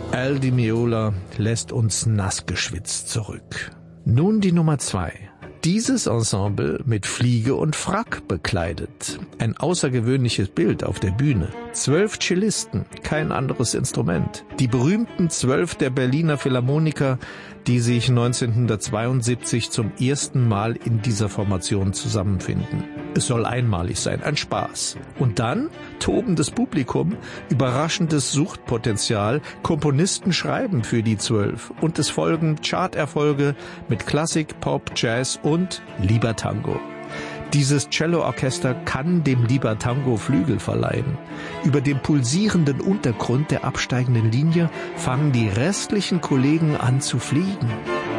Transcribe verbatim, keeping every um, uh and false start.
Al Di Meola lässt uns nass geschwitzt zurück. Nun die Nummer zwei. Dieses Ensemble mit Fliege und Frack bekleidet. Ein außergewöhnliches Bild auf der Bühne. Zwölf Cellisten, kein anderes Instrument. Die berühmten zwölf der Berliner Philharmoniker, die sich neunzehnhundertzweiundsiebzig zum ersten Mal in dieser Formation zusammenfinden. Es soll einmalig sein, ein Spaß. Und dann tobendes Publikum, überraschendes Suchtpotenzial, Komponisten schreiben für die Zwölf. Und es folgen Charterfolge mit Klassik, Pop, Jazz und Libertango. Dieses Celloorchester kann dem Libertango Flügel verleihen. Über dem pulsierenden Untergrund der absteigenden Linie fangen die restlichen Kollegen an zu fliegen.